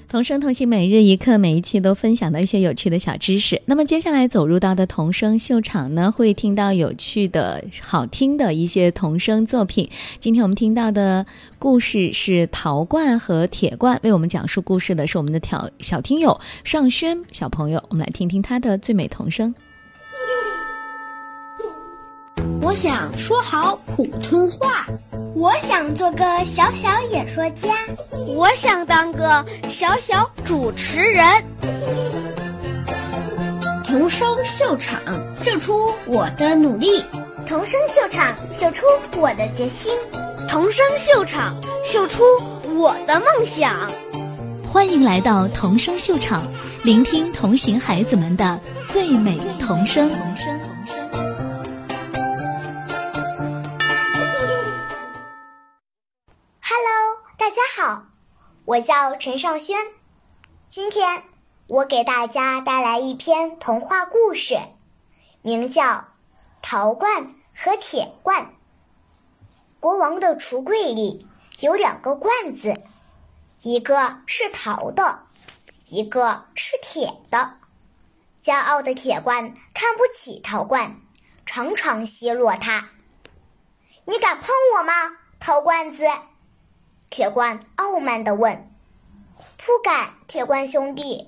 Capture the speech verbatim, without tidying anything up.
童声童心每日一课，每一期都分享到一些有趣的小知识。那么接下来走入到的童声秀场呢，会听到有趣的好听的一些童声作品。今天我们听到的故事是陶罐和铁罐，为我们讲述故事的是我们的小小听友尚轩小朋友，我们来听听他的最美童声。 我想说好普通话， 我想做个小小演说家， 我想当个小小主持人。 童声秀场，秀出我的努力； 童声秀场，秀出我的决心； 童声秀场，秀出我的梦想。 欢迎来到童声秀场，聆听同行孩子们的最美童声。童声童声 Hello， 大家好，我叫陈尚轩。今天我给大家带来一篇童话故事，名叫《陶罐和铁罐》。国王的橱柜里有两个罐子，一个是陶的，一个是铁的。骄傲的铁罐看不起陶罐，常常奚落它。你敢碰我吗，陶罐子？铁罐傲慢地问。不敢，铁罐兄弟。